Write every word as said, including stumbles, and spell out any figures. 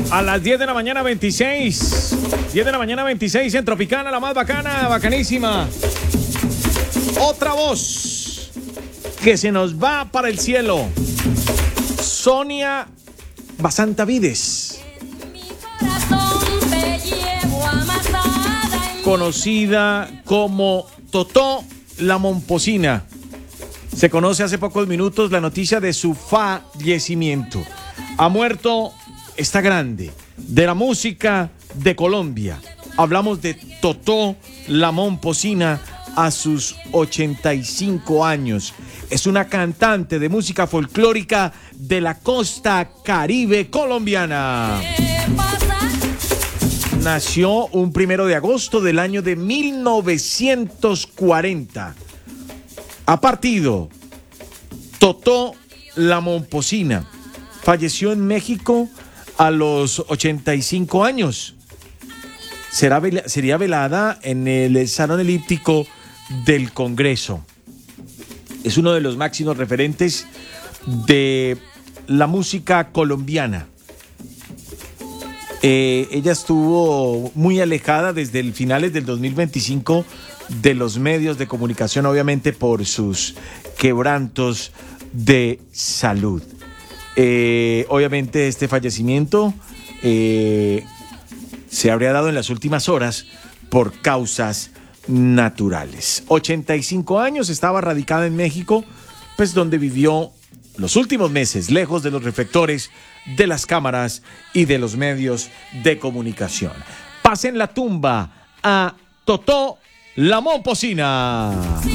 A las diez de la mañana veintiséis. diez de la mañana veintiséis en Tropicana, la más bacana, bacanísima. Otra voz que se nos va para el cielo. Sonia Basantavides. Conocida como Totó la Momposina. Se conoce hace pocos minutos la noticia de su fallecimiento. Ha muerto esta grande de la música de Colombia. Hablamos de Totó la Momposina a sus ochenta y cinco años. Es una cantante de música folclórica de la costa caribe colombiana. Nació un primero de agosto del año de mil novecientos cuarenta. Ha partido Totó la Momposina. Falleció en México a los ochenta y cinco años. Será, sería velada en el Salón Elíptico del Congreso. Es uno de los máximos referentes de la música colombiana. Eh, ella estuvo muy alejada desde el finales del dos mil veinticinco de los medios de comunicación, obviamente por sus quebrantos de salud. Eh, obviamente este fallecimiento eh, se habría dado en las últimas horas por causas naturales. ochenta y cinco años, estaba radicada en México, pues donde vivió los últimos meses lejos de los reflectores, de las cámaras y de los medios de comunicación. Pasen la tumba a Totó la Momposina.